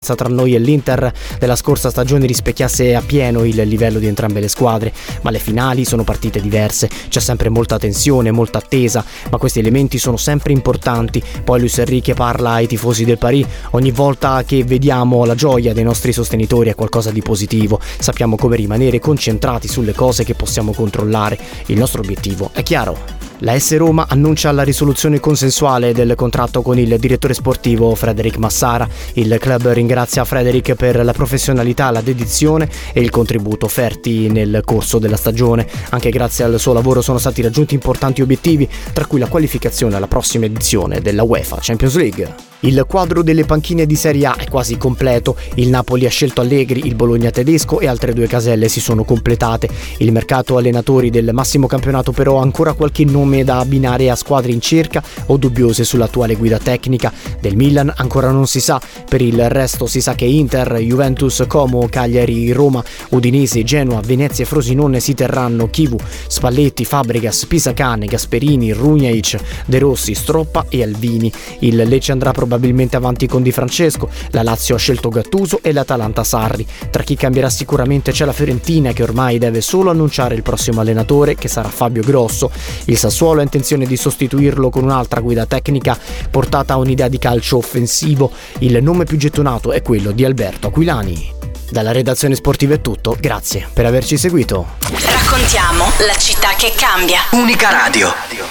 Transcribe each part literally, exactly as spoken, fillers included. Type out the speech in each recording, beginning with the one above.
differenza tra noi e l'Inter della scorsa stagione rispecchiasse appieno il livello di entrambe le squadre, ma le finali sono partite diverse, c'è sempre molta tensione, molta attesa, ma questi elementi sono sempre importanti. Poi Luis Enrique parla ai tifosi del Paris: ogni volta che vediamo la gioia dei nostri sostenitori è qualcosa di positivo, sappiamo come rimanere concentrati sulle cose che possiamo controllare, il nostro obiettivo è chiaro. La S Roma annuncia la risoluzione consensuale del contratto con il direttore sportivo Frederic Massara. Il club ringrazia Frederic per la professionalità, la dedizione e il contributo offerti nel corso della stagione. Anche grazie al suo lavoro sono stati raggiunti importanti obiettivi, tra cui la qualificazione alla prossima edizione della UEFA Champions League. Il quadro delle panchine di Serie A è quasi completo, il Napoli ha scelto Allegri, il Bologna tedesco e altre due caselle si sono completate. Il mercato allenatori del massimo campionato però ha ancora qualche nome da abbinare a squadre in cerca o dubbiose sull'attuale guida tecnica. Del Milan ancora non si sa, per il resto si sa che Inter, Juventus, Como, Cagliari, Roma, Udinese, Genoa, Venezia e Frosinone si terranno Chivu, Spalletti, Fabregas, Pisacane, Gasperini, Runjaic, De Rossi, Stroppa e Alvini. Il Lecce andrà probabilmente avanti con Di Francesco, la Lazio ha scelto Gattuso e l'Atalanta Sarri. Tra chi cambierà sicuramente c'è la Fiorentina, che ormai deve solo annunciare il prossimo allenatore, che sarà Fabio Grosso. Il Sassuolo ha intenzione di sostituirlo con un'altra guida tecnica portata a un'idea di calcio offensivo. Il nome più gettonato è quello di Alberto Aquilani. Dalla redazione sportiva è tutto, grazie per averci seguito. Raccontiamo la città che cambia. Unica Radio.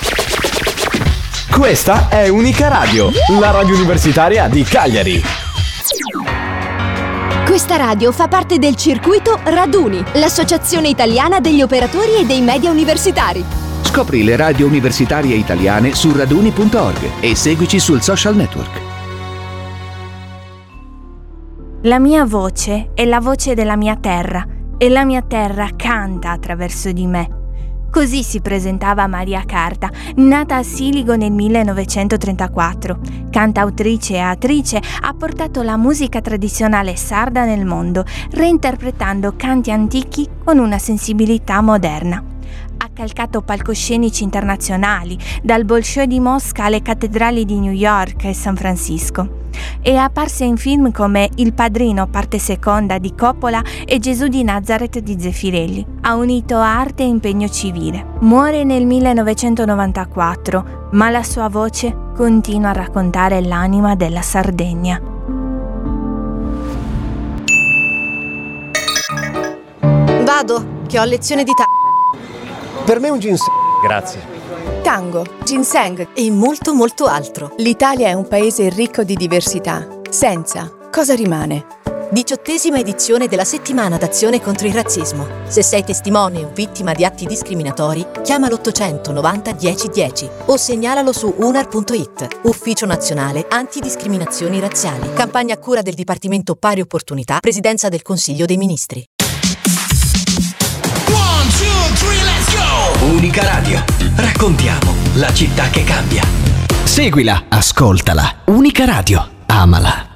Questa è Unica Radio, la radio universitaria di Cagliari. Questa radio fa parte del circuito Raduni, l'associazione italiana degli operatori e dei media universitari. Scopri le radio universitarie italiane su raduni punto org e seguici sul social network. La mia voce è la voce della mia terra e la mia terra canta attraverso di me. Così si presentava Maria Carta, nata a Siligo nel millenovecentotrentaquattro. Cantautrice e attrice, ha portato la musica tradizionale sarda nel mondo, reinterpretando canti antichi con una sensibilità moderna. Ha calcato palcoscenici internazionali, dal Bolshoi di Mosca alle cattedrali di New York e San Francisco. È apparsa in film come Il Padrino parte seconda di Coppola e Gesù di Nazareth di Zeffirelli. Ha unito arte e impegno civile. Muore nel millenovecentonovantaquattro, ma la sua voce continua a raccontare l'anima della Sardegna. Vado, che ho lezione di ta... Per me un ginseng. Grazie. Tango, ginseng e molto molto altro. L'Italia è un paese ricco di diversità. Senza, cosa rimane? Diciottesima edizione della settimana d'azione contro il razzismo. Se sei testimone o vittima di atti discriminatori, chiama l'ottocentonovanta dieci dieci o segnalalo su unar punto it. Ufficio Nazionale Antidiscriminazioni Razziali. Campagna a cura del Dipartimento Pari Opportunità, Presidenza del Consiglio dei Ministri. one, two, three, let's go! Unica Radio. Raccontiamo la città che cambia. Seguila, ascoltala. Unica Radio. Amala.